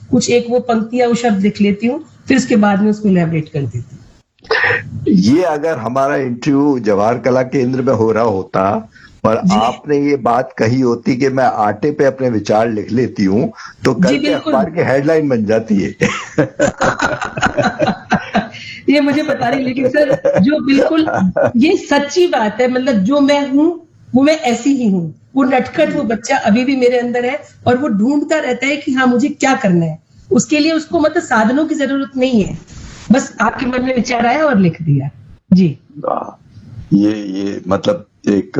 कुछ एक वो पंक्ति या वो शब्द लिख लेती हूँ, फिर उसके बाद में उसको इलैबोरेट कर देती हूँ। ये अगर हमारा इंटरव्यू जवाहर कला केंद्र में हो रहा होता और आपने ये बात कही होती कि मैं आटे पे अपने विचार लिख लेती हूँ, तो कल के अखबार की हेडलाइन बन जाती है। ये मुझे पता नहीं, लेकिन सर जो बिल्कुल ये सच्ची बात है, मतलब जो मैं हूँ वो मैं ऐसी ही हूँ। वो नटखट वो बच्चा अभी भी मेरे अंदर है और वो ढूंढता रहता है कि हाँ मुझे क्या करना है। उसके लिए उसको मतलब साधनों की जरूरत नहीं है, बस आपके मन में विचार आया और लिख दिया। जी ये मतलब एक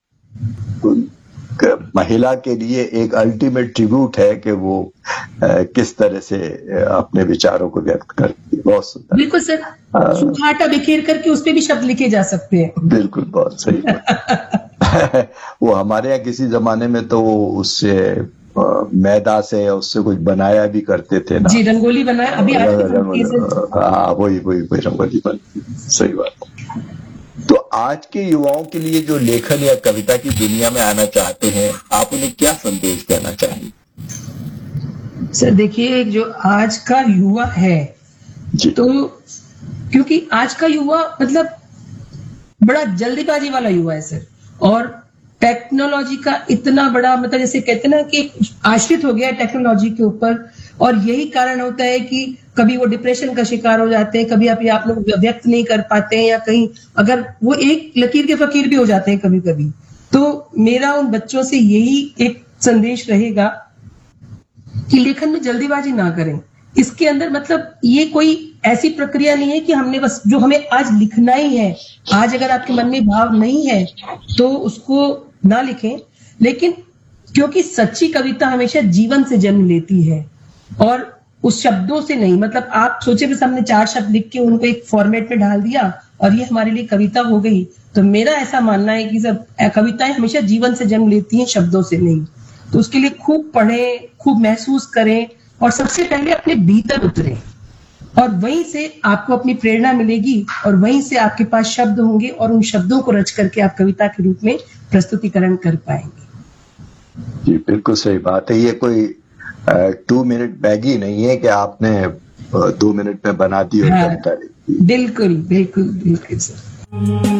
महिला के लिए एक अल्टीमेट ट्रिब्यूट है कि वो किस तरह से अपने विचारों को व्यक्त करती है। बहुत सुंदर। बिल्कुल सर, सूखा आटा बिखेर करके उस पे भी शब्द लिखे जा सकते हैं। बिल्कुल, बहुत सही। वो हमारे यहाँ किसी जमाने में तो उससे मैदा से उससे कुछ बनाया भी करते थे ना। जी, रंगोली बनाया, अभी आज भी बनती है सर। हाँ, वही रंगोली बनती, सही बात। तो आज के युवाओं के लिए जो लेखन या कविता की दुनिया में आना चाहते हैं, आप उन्हें क्या संदेश देना चाहेंगे? सर देखिए, जो आज का युवा है तो क्योंकि आज का युवा मतलब बड़ा जल्दीबाजी वाला युवा है सर, और टेक्नोलॉजी का इतना बड़ा मतलब जैसे कहते हैं ना कि आश्रित हो गया है टेक्नोलॉजी के ऊपर, और यही कारण होता है कि कभी वो डिप्रेशन का शिकार हो जाते हैं, कभी आप लोग व्यक्त नहीं कर पाते हैं, या कहीं अगर वो एक लकीर के फकीर भी हो जाते हैं कभी कभी। तो मेरा उन बच्चों से यही एक संदेश रहेगा कि लेखन में जल्दीबाजी ना करें। इसके अंदर मतलब ये कोई ऐसी प्रक्रिया नहीं है कि हमने बस जो हमें आज लिखना ही है, आज अगर आपके मन में भाव नहीं है तो उसको ना लिखें, लेकिन क्योंकि सच्ची कविता हमेशा जीवन से जन्म लेती है और उस शब्दों से नहीं। मतलब आप सोचे बस हमने 4 शब्द लिख के उनको एक फॉर्मेट में डाल दिया और ये हमारे लिए कविता हो गई। तो मेरा ऐसा मानना है कि सब कविताएं हमेशा जीवन से जन्म लेती हैं, शब्दों से नहीं। तो उसके लिए खूब पढ़ें, खूब महसूस करें और सबसे पहले अपने भीतर उतरें, और वहीं से आपको अपनी प्रेरणा मिलेगी और वहीं से आपके पास शब्द होंगे और उन शब्दों को रच करके आप कविता के रूप में प्रस्तुतिकरण कर पाएंगे। जी बिल्कुल सही बात है। ये कोई 2 मिनट मैगी नहीं है कि आपने 2 मिनट में बना दी और कविता लिख दी। बिल्कुल बिल्कुल बिल्कुल सर।